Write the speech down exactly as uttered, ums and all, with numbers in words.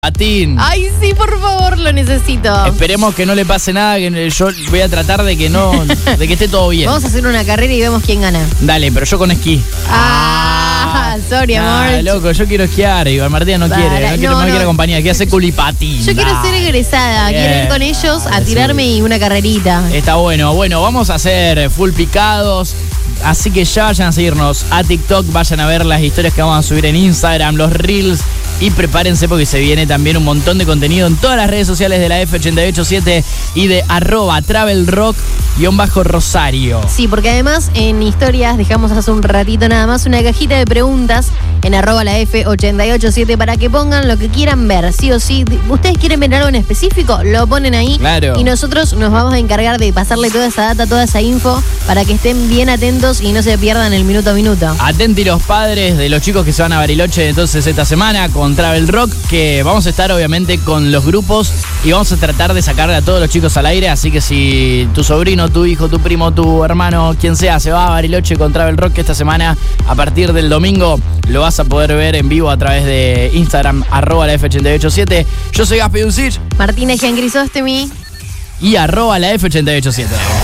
Patín. Ay, sí, por favor, lo necesito. Esperemos que no le pase nada, que yo voy a tratar de que no, de que esté todo bien. Vamos a hacer una carrera y vemos quién gana. Dale, pero yo con esquí. Ah, sorry, amor. Ah, loco, yo quiero esquiar. Iván Martínez no Dale, quiere, no, quiere, no, no no. quiere compañía, quiere hacer culipatín. Yo quiero ser egresada, Bien. quiero ir con ellos a tirarme y una carrerita. Está bueno. Bueno, vamos a hacer full picados. Así que ya vayan a seguirnos a TikTok, vayan a ver las historias que vamos a subir en Instagram, los Reels. Y prepárense porque se viene también un montón de contenido en todas las redes sociales de la F ochenta y ocho siete y de arroba travelrock-rosario. Sí, porque además en historias dejamos hace un ratito nada más una cajita de preguntas en arroba la F ochenta y ocho siete para que pongan lo que quieran ver, sí o sí. ¿Ustedes quieren ver algo en específico? Lo ponen ahí. Claro. Y nosotros nos vamos a encargar de pasarle toda esa data, toda esa info para que estén bien atentos y no se pierdan el minuto a minuto. Atenti los padres de los chicos que se van a Bariloche entonces esta semana con Travel Rock, que vamos a estar obviamente con los grupos y vamos a tratar de sacarle a todos los chicos al aire, así que si tu sobrino, tu hijo, tu primo, tu hermano, quien sea, se va a Bariloche con Travel Rock esta semana, a partir del domingo lo vas a poder ver en vivo a través de Instagram, arroba la F ochenta y ocho siete. Yo soy Gaspi Dulcich. Martina Giangrisóstemi Y arroba la F ochenta y ocho siete.